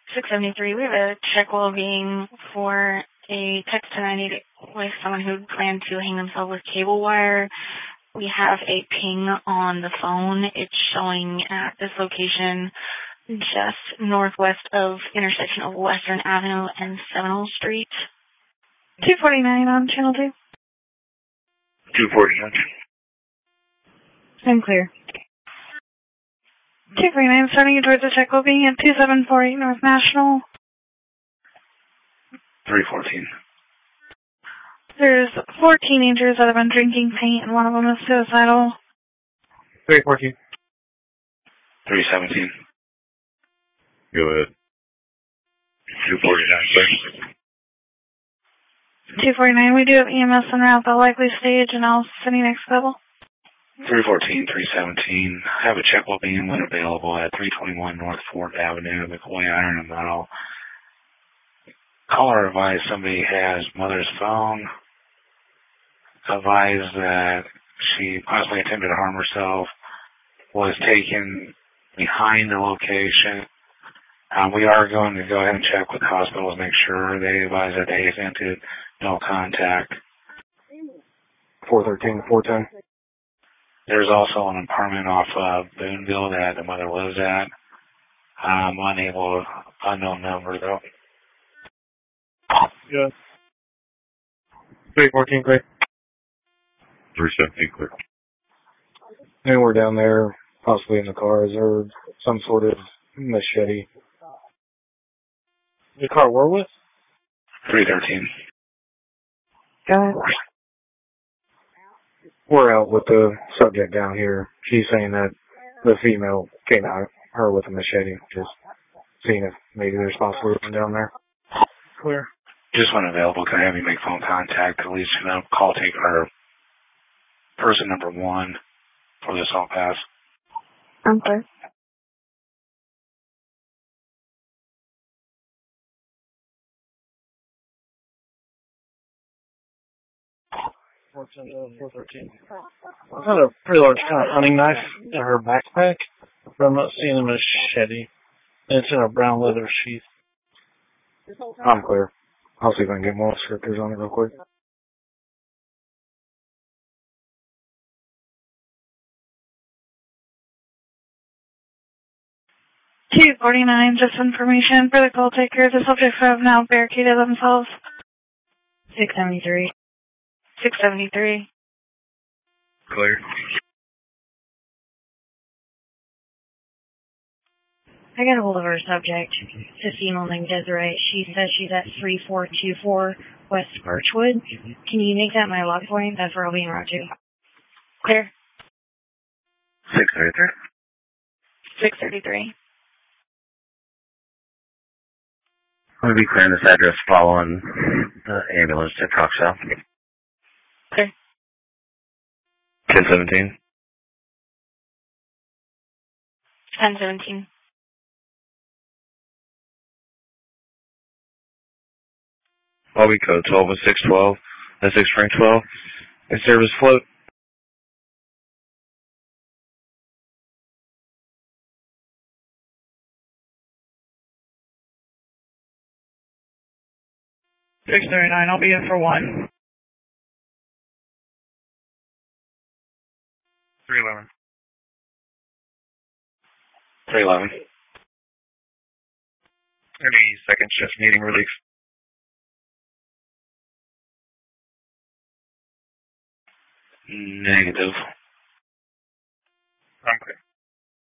673, we have a check well-being for a text to 98 with someone who planned to hang themselves with cable wire. We have a ping on the phone. It's showing at this location just northwest of intersection of Western Avenue and Seminole Street. 249 on Channel 2. 249. I'm clear. 249, starting you towards the check well-being at 2748 North National. 314. There's 4 teenagers that have been drinking paint, and one of them is suicidal. 314. 317. Go ahead. 249, sir. 249, we do have EMS en route, the likely stage, and I'll send you next level. 314, 317. I have a check well-being when available at 321 North 4th Avenue, McCoy Iron and Metal. Caller advised somebody has mother's phone. Advised that she possibly attempted to harm herself. Was taken behind the location. We are going to go ahead and check with the hospital to make sure. They advise that they attempted no contact. 413, 410. There's also an apartment off Boonville that the mother lives at. I'm unable, unknown number though. Yeah. 314, clear. 317, clear. And we're down there, possibly in the car. Is there some sort of machete? The car we're with? 313. Go ahead. We're out with the subject down here. She's saying that the female came out her with a machete. Just seeing if maybe there's possibly one down there. Clear. Just when available, can I have you make phone contact? At least, call taker or person number 1 for this all pass. I'm clear. I've got a pretty large kind of hunting knife in her backpack, but I'm not seeing a machete. And it's in a brown leather sheath. I'm clear. I'll see if I can get more descriptors on it real quick. $249, just information for the call taker. The subjects have now barricaded themselves. 673. 673. Clear. I got a hold of her subject. It's a female named Desiree. She says she's at 3424 West Birchwood. Can you make that my log point? That's where I'll be en route to. Clear. 633. 633. I'm going to be clearing this address following the ambulance to Proc South. Clear. 1017. 1017. Lobby code 121612. That's 6 Frank 12. And service float. $639, I'll be in for 1. 311. 311. Any second shift needing relief? Negative.